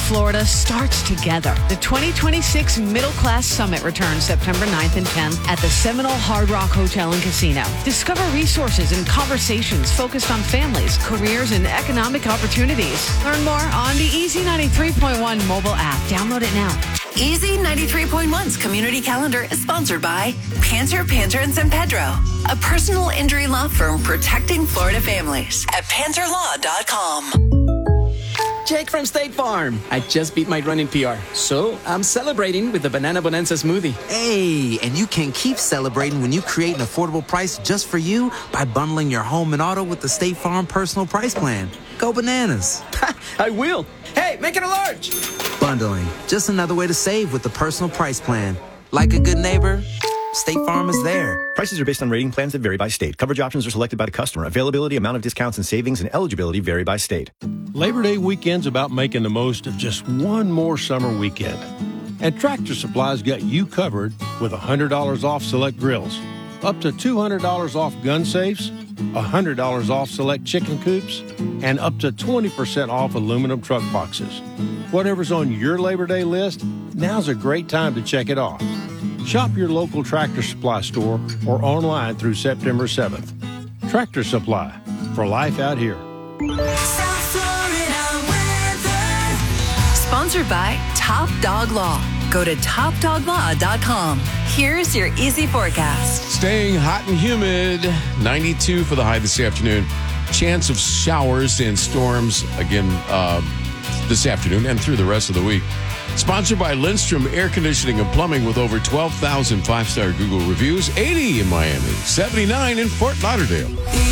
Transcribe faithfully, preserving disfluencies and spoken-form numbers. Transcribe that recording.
Florida starts together. The twenty twenty-six Middle Class Summit returns September ninth and tenth at the Seminole Hard Rock Hotel and Casino. Discover resources and conversations focused on families, careers, and economic opportunities. Learn more on the Easy ninety-three point one mobile app. Download it now. Easy ninety-three point one's community calendar is sponsored by Panter, Panter and San Pedro, a personal injury law firm protecting Florida families at panter law dot com. Jake from State Farm. I just beat my running P R, so I'm celebrating with the Banana Bonanza smoothie. Hey, and you can keep celebrating when you create an affordable price just for you by bundling your home and auto with the State Farm Personal Price Plan. Go bananas. I will. Hey, make it a large. Bundling, just another way to save with the Personal Price Plan. Like a good neighbor, State Farm is there. Prices are based on rating plans that vary by state. Coverage options are selected by the customer. Availability, amount of discounts and savings, and eligibility vary by state. Labor Day weekend's about making the most of just one more summer weekend. And Tractor Supply's got you covered with one hundred dollars off select grills, up to two hundred dollars off gun safes, one hundred dollars off select chicken coops, and up to twenty percent off aluminum truck boxes. Whatever's on your Labor Day list, now's a great time to check it off. Shop your local Tractor Supply store or online through September seventh. Tractor Supply, for life out here. South Florida weather. Sponsored by Top Dog Law. Go to top dog law dot com. Here's your easy forecast. Staying hot and humid. ninety-two for the high this afternoon. Chance of showers and storms again uh, this afternoon and through the rest of the week. Sponsored by Lindstrom Air Conditioning and Plumbing with over twelve thousand five-star Google reviews. eighty in Miami, seventy-nine in Fort Lauderdale.